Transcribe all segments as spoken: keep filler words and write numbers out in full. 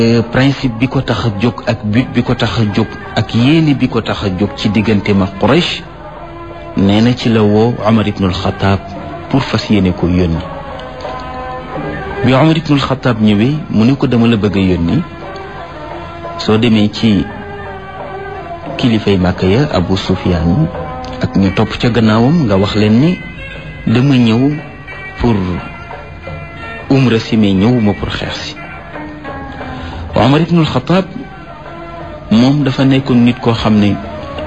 principe bi ko tax a jóg ak but bi ko tax a jóg ak yéene bi ko tax a jóg ci diggante ma Quraysh nee na ci la woo Omar ibnul Xataab pour fas yéene ko yónni bi Omar ibnul Xataab ñëwee mu ne ko dama la bëgg a yónni soo demee ci kilifay Màkka ya Abu Sufyaan ak ñu topp ca gannaawam nga wax leen ni dama ñëw pour umra si mais ñëwuma pour xeex si Omar ibnul Xataab moom dafa nekkoon nit koo xam ne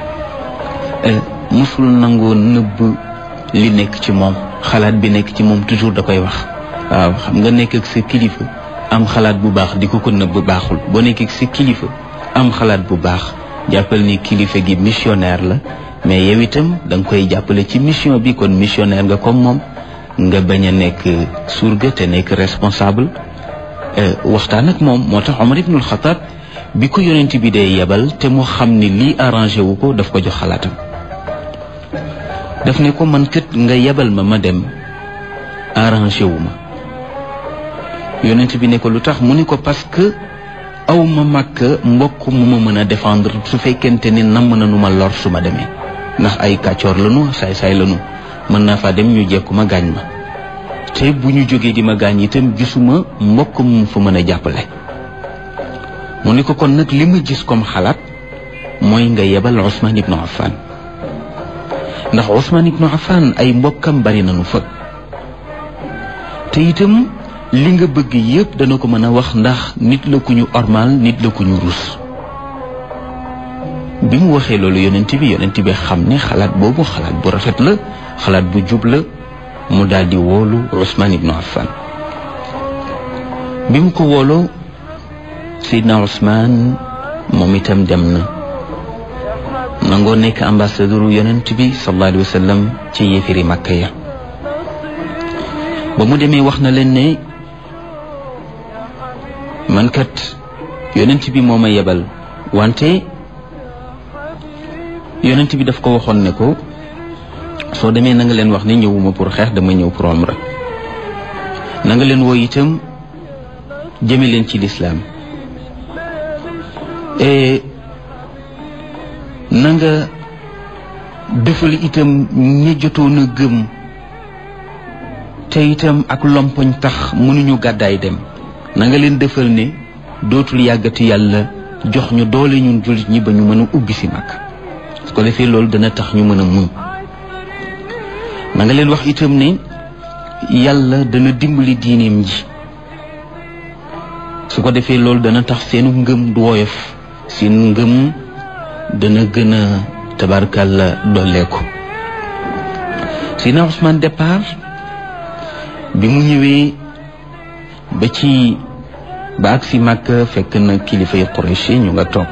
musul nangoo nëbb li nekk ci moom xalaat bi nekk ci moom toujours da koy wax waaw xam nga nekk ak sa kilifa am xalaat bu baax di ko ko nëbb baaxul boo nekk ak sa kilifa am xalaat bu baax jàppal ni kilifa gi missionnaire la mais yow itam da nga koy jàppale ci mission bi kon missionnaire nga comme moom nga bañ a nekk surga te nekk responsable waxtaan ak moom moo tax Omar ibnul Xataab bi ko yonent bi dee yebal te mu xam ni lii arrangé wu ko daf ko jox xalaatam daf ne ko man kët nga yebal ma ma dem arrangé wu ma yonent bi ne ko lu tax mu ne ko parce que aw ma màkk mbokk mu ma mën a défendre su fekkente ni namm na nu ma lor su ma demee ndax ay kàccoor lanu saay-saay lanu mën naa faa dem ñu jekku ma gaañ ma te bu ñu jógee di ma gaañ itam gisuma mbokk mu fa mën a jàppale mu ne ko kon nag li ma gis comme xalaat mooy nga yebal Ousmane ibnu Affan ndax Ousmane ibnu Affan ay mbokkam bari nañu fa te itam li nga bëgg yépp dana ko mën a wax ndax nit la ku ñu ormal nit la ku ñu rus bi mu waxee loolu yonent bi yonent bi xam ne xalaat boobu xalaat bu rafet la xalaat bu jub la mu daal di woolu Ousmane ibnu Affan bi mu ko wooloo Seydina Ousmane moom itam dem na nangoo nekk ambassadeur yonent bi sallallahu alayhi wa sallam ci yéefiri Makka ya ba mu demee wax na leen ne man kat yonent bi moo ma yebal wante yonent bi daf ko waxoon ne ko soo demee na nga leen wax ne ñëwuma pour xeex dama ñëw pour umra na nga leen woo itam jëme leen ci lislaam na nga defal itam ñi jotoon a gëm te itam ak lompoñ tax mënuñu gàddaay dem na nga leen defal ne dootul yàggati yàlla jox ñu doole ñun jullit ñi ba ñu mën a ubbi si mag su ko defee loolu dana tax ñu mën a muñ na nga leen wax itam ne yàlla dana dimbali diineem ji su ko defee loolu dana tax seenu ngëm du woyof seen ngëm dana gën a tabarkàlla dolleeku Seydina Ousmane départ bi mu ñëwee ba ci ba ak si Makka fekk na kilifay Quraysh ñu nga toog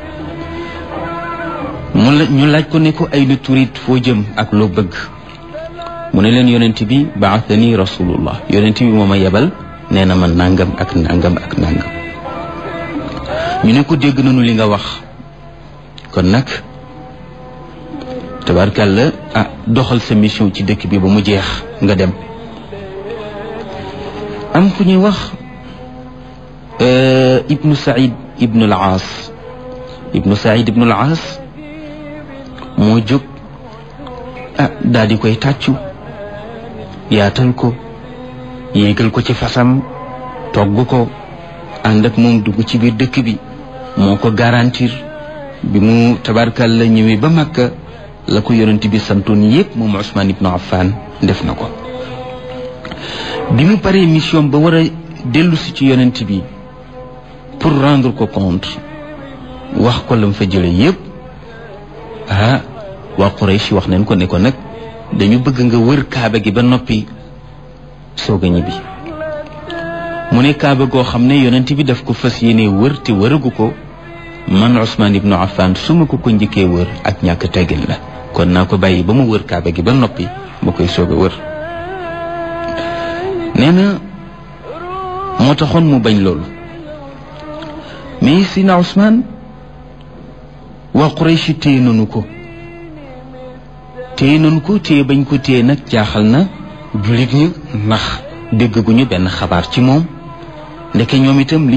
mu la ñu laaj ko ne ko ay na turit foo jëm ak loo bëgg mu ne leen yonent bi ba'athani rasulullah yonent bi moo ma yebal nee na ma nangam ak nangam ak nangam ñu ne ko dégg nañu li nga wax kon nag tabarkàlla ah doxal sa mission ci dëkk bi ba mu jeex nga dem am ku ñuy wax ibnu Saïd ibnu al-Aas ibnu Saïd ibnu al-Aas moo jóg ah daal di koy tàccu yaatal ko yéegal ko ci fasam togg ko ànd ak moom dugg ci biir dëkk bi moo ko garantir bi mu tabarkal la ñëwee ba Makka la ko yonent bi santoon yépp moom Ousmane ibnu Affan def na ko bi mu paree mission ba war a dellu si ci yonent bi pour rendre ko compte wax ko lam fa jële yépp ah waa Quraysh wax nañ ko ne ko nag dañu bëgg nga wër kaaba gi ba noppi soog a ñibbi mu ne kaaba goo xam ne yonent bi daf ko fas yéene wër te wëragu ko man Ousmane ibnu Affan su ma ko ko njëkkee wër ak ñàkk teggin la kon naa ko bàyyi ba mu wër kaaba gi ba noppi ma koy soog a wër nee na moo taxoon mu bañ loolu mais Sina Ousmane waa Quraysh téye nañu ko téye nañu ko téye bañ ko téye nag jaaxal na jullit ñi ndax dégg gu ñu benn xabaar ci moom ndeke ñoom itam